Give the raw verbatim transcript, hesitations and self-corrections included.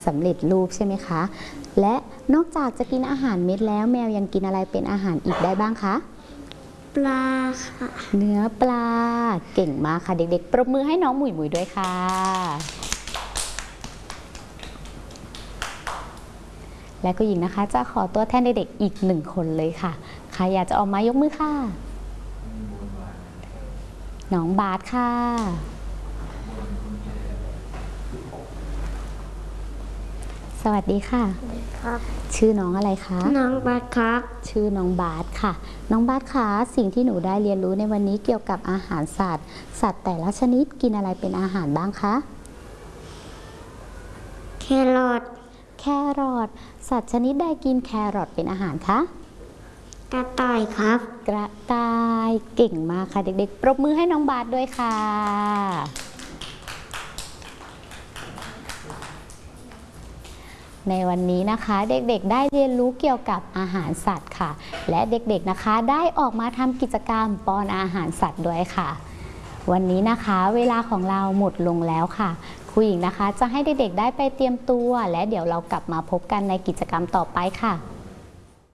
สำเร็จรูปใช่ไหมคะและนอกจากจะกินอาหารเม็ดแล้วแมวยังกินอะไรเป็นอาหารอีกได้บ้างคะปลาค่ะเนื้อปลาเก่งมากค่ะเด็กๆปรบมือให้น้องหมุยหมุยด้วยค่ะและคุณหญิงนะคะจะขอตัวแทนเด็กๆอีกหนึ่งคนเลยค่ะใครอยากจะออกมายกมือค่ะน้องบาสค่ะสวัสดีค่ะครับชื่อน้องอะไรคะน้องบาสครับชื่อน้องบาสค่ะน้องบาสคะสิ่งที่หนูได้เรียนรู้ในวันนี้เกี่ยวกับอาหารสัตว์สัตว์แต่ละชนิดกินอะไรเป็นอาหารบ้างคะแครอทแครอทสัตว์ชนิดใดกินแครอทเป็นอาหารคะกระต่ายครับกระต่ายเก่งมากค่ะเด็กๆปรบมือให้น้องบาสด้วยค่ะในวันนี้นะคะเด็กๆได้เรียนรู้เกี่ยวกับอาหารสัตว์ค่ะและเด็กๆนะคะได้ออกมาทำกิจกรรมป้อนอาหารสัตว์ด้วยค่ะวันนี้นะคะเวลาของเราหมดลงแล้วค่ะครูหญิงนะคะจะให้เด็กๆได้ไปเตรียมตัวและเดี๋ยวเรากลับมาพบกันในกิจกรรมต่อไปค่ะ